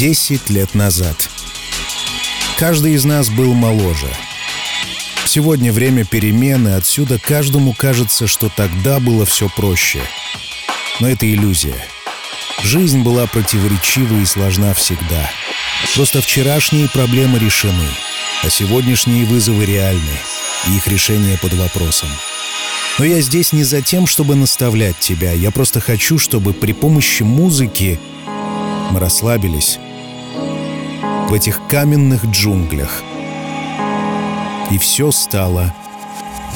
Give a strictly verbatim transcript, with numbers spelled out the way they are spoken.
Десять лет назад. Каждый из нас был моложе. Сегодня время перемены, отсюда каждому кажется, что тогда было все проще. Но это иллюзия. Жизнь была противоречива и сложна всегда. Просто вчерашние проблемы решены, а сегодняшние вызовы реальны, и их решение под вопросом. Но я здесь не за тем, чтобы наставлять тебя. Я просто хочу, чтобы при помощи музыки мы расслабились в этих каменных джунглях, и все стало